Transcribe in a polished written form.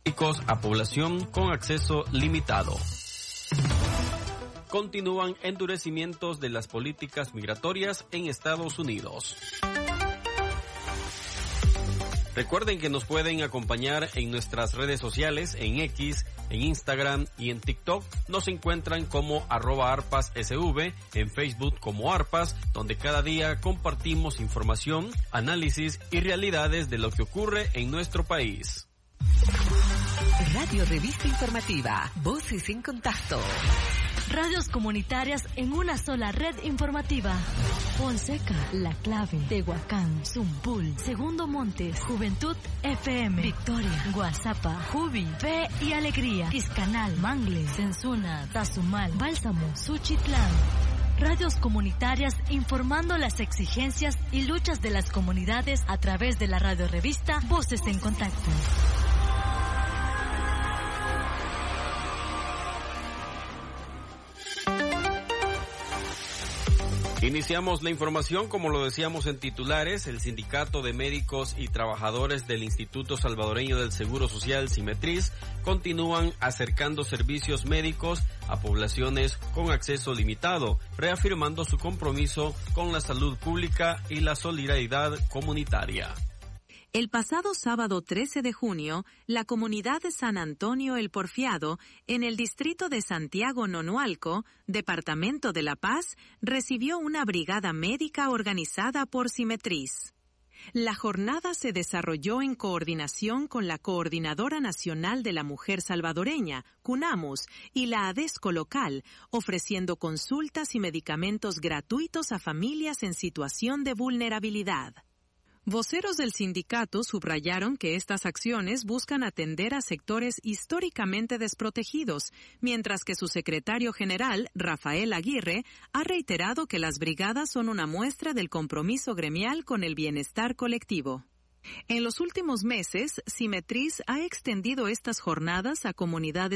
a población con acceso limitado. Continúan endurecimientos de las políticas migratorias en Estados Unidos. Recuerden que nos pueden acompañar en nuestras redes sociales, en X, en Instagram y en TikTok. Nos encuentran como @arpassv, en Facebook como Arpas, donde cada día compartimos información, análisis y realidades de lo que ocurre en nuestro país. Radio Revista Informativa, Voces en Contacto. Radios comunitarias en una sola red informativa. Fonseca, La Clave, Tehuacán, Zumpul, Segundo Montes, Juventud FM, Victoria, Guazapa, Jubi, Fe y Alegría, Quiscanal, Mangle, Sensuna, Tazumal, Bálsamo, Suchitlán. Radios comunitarias informando las exigencias y luchas de las comunidades a través de la radio revista Voces en Contacto. Iniciamos la información, como lo decíamos en titulares. El Sindicato de Médicos y Trabajadores del Instituto Salvadoreño del Seguro Social, Simetris, continúan acercando servicios médicos a poblaciones con acceso limitado, reafirmando su compromiso con la salud pública y la solidaridad comunitaria. El pasado sábado 13 de junio, la comunidad de San Antonio El Porfiado, en el distrito de Santiago Nonualco, departamento de La Paz, recibió una brigada médica organizada por Simetris. La jornada se desarrolló en coordinación con la Coordinadora Nacional de la Mujer Salvadoreña, CUNAMUS, y la ADESCO local, ofreciendo consultas y medicamentos gratuitos a familias en situación de vulnerabilidad. Voceros del sindicato subrayaron que estas acciones buscan atender a sectores históricamente desprotegidos, mientras que su secretario general, Rafael Aguirre, ha reiterado que las brigadas son una muestra del compromiso gremial con el bienestar colectivo. En los últimos meses, Simetris ha extendido estas jornadas a comunidades